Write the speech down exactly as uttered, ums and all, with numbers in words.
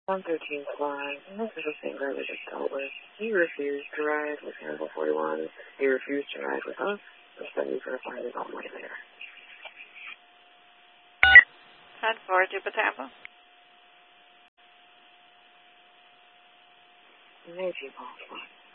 one thirteen flying. An official Saint Greg was just dealt with. He refused to ride with Hannibal forty-one. He refused to ride with us. The study for a find his own way there. ten four, Jupiter Tampa. Maybe Paul flying.